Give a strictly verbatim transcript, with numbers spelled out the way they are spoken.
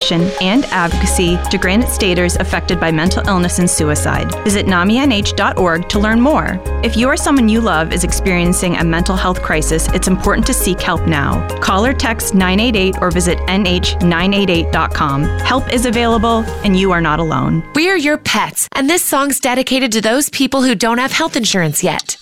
education, and advocacy to Granite Staters affected by mental illness and suicide. Visit N A M I N H dot org to learn more. If you or someone you love is experiencing a mental health crisis, it's important to seek help now. Call or text nine eight eight or visit N H nine eight eight dot com. Help is available, and you are not alone. We are your pets, and this song's dedicated to those people who don't have health insurance yet.